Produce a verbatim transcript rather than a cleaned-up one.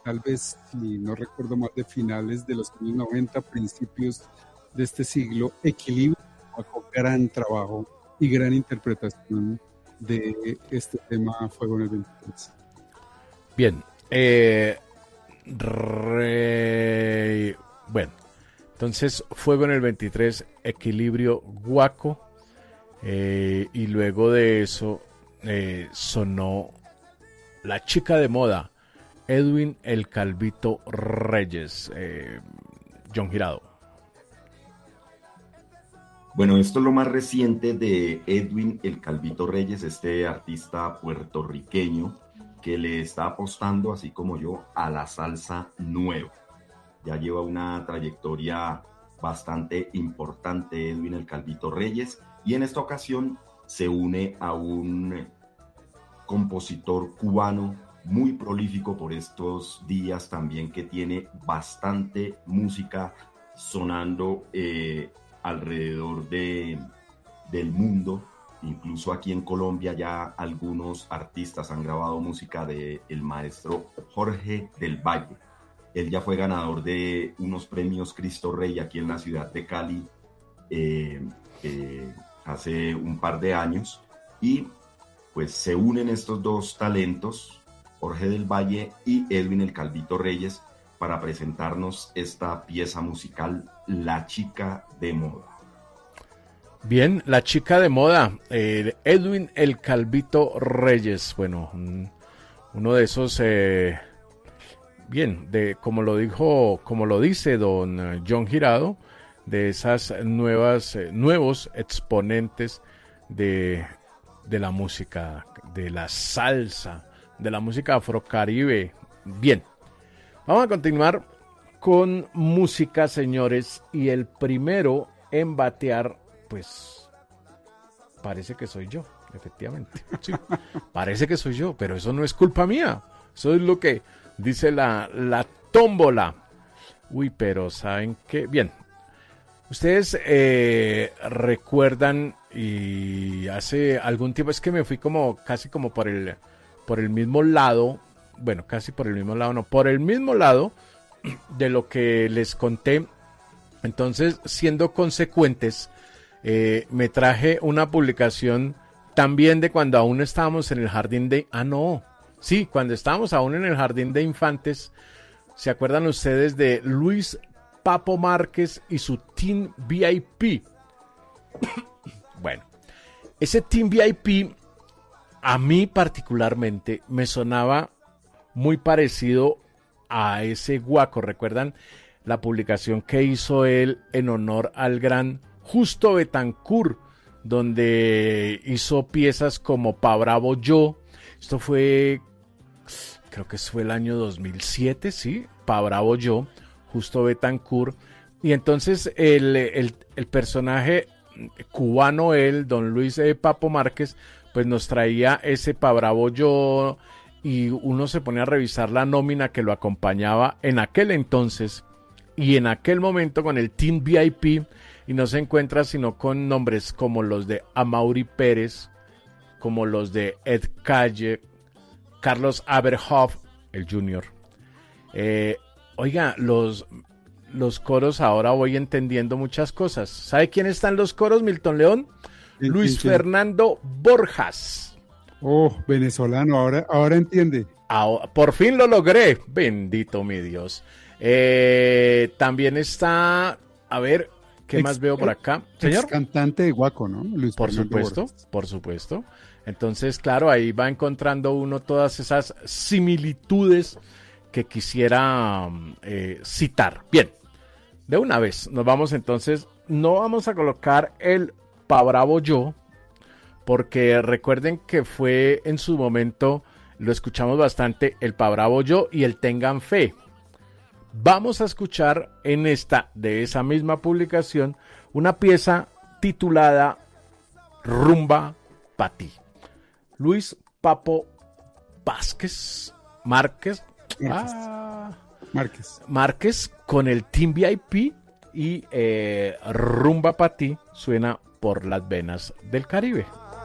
tal vez, si no recuerdo mal, de finales de los años noventa, principios de este siglo. Equilibrio, gran trabajo y gran interpretación de este tema Fuego en el veintitrés. Bien, eh, re... bueno, entonces Fuego en el veintitrés, Equilibrio, Guaco, eh, y luego de eso eh, sonó La Chica de Moda, Edwin el Calvito Reyes, eh, John Girado. Bueno, esto es lo más reciente de Edwin el Calvito Reyes, este artista puertorriqueño que le está apostando, así como yo, a la salsa nueva. Ya lleva una trayectoria bastante importante Edwin el Calvito Reyes, y en esta ocasión se une a un compositor cubano muy prolífico por estos días también, que tiene bastante música sonando eh, alrededor de, del mundo. Incluso aquí en Colombia ya algunos artistas han grabado música del maestro Jorge del Valle. Él ya fue ganador de unos premios Cristo Rey aquí en la ciudad de Cali eh, eh, hace un par de años, y pues se unen estos dos talentos, Jorge del Valle y Edwin el Calvito Reyes, para presentarnos esta pieza musical, La Chica de Moda. Bien, La Chica de Moda, eh, Edwin el Calvito Reyes. Bueno, un, uno de esos, eh, bien, de como lo dijo, como lo dice don John Girado, de esas nuevas, eh, nuevos exponentes de, de la música, de la salsa, de la música afrocaribe. Bien, vamos a continuar con música, señores, y el primero en batear, pues, parece que soy yo, efectivamente. Sí, parece que soy yo, pero eso no es culpa mía. Eso es lo que dice la, la tómbola. Uy, pero ¿saben qué? Bien, ustedes eh, recuerdan, y hace algún tiempo, es que me fui como casi como por el, por el mismo lado, bueno, casi por el mismo lado, no, por el mismo lado de lo que les conté. Entonces, siendo consecuentes, eh, me traje una publicación también de cuando aún estábamos en el jardín de... Ah, no, sí, cuando estábamos aún en el jardín de infantes. ¿Se acuerdan ustedes de Luis Papo Márquez y su Team V I P? Bueno, ese Team V I P a mí particularmente me sonaba muy parecido a ese Guaco. ¿Recuerdan la publicación que hizo él en honor al gran Justo Betancourt, donde hizo piezas como Pa' Bravo Yo? Esto fue, creo que fue el año dos mil siete, ¿sí? Pa' Bravo Yo, Justo Betancourt. Y entonces el, el, el personaje cubano, él, don Luis eh, Papo Márquez, pues nos traía ese Pa' Bravo Yo, y uno se pone a revisar la nómina que lo acompañaba en aquel entonces y en aquel momento con el Team V I P, y no se encuentra sino con nombres como los de Amaury Pérez, como los de Ed Calle, Carlos Aberhoff, el Junior. Eh, oiga, los, los coros, ahora voy entendiendo muchas cosas. ¿Sabe quién están los coros, Milton León? Sí, Luis sí, sí. Fernando Borjas. Oh, venezolano, ahora, ahora entiende. Ahora, por fin lo logré, bendito mi Dios. Eh, también está, a ver, ¿qué Ex- más veo por acá? Señor, Ex cantante de Guaco, ¿no? Luis por Fernando supuesto, Borges. por supuesto. Entonces, claro, ahí va encontrando uno todas esas similitudes que quisiera eh, citar. Bien, de una vez, nos vamos entonces, no vamos a colocar el Pa' Bravo Yo, porque recuerden que fue en su momento, lo escuchamos bastante, el Pa' Bravo Yo y el Tengan Fe. Vamos a escuchar en esta, de esa misma publicación, una pieza titulada Rumba Pa' Ti. Luis Papo Vázquez, Márquez, Márquez. ah, Márquez. Márquez con el Team V I P, y eh, Rumba Pa' Ti suena por las venas del Caribe.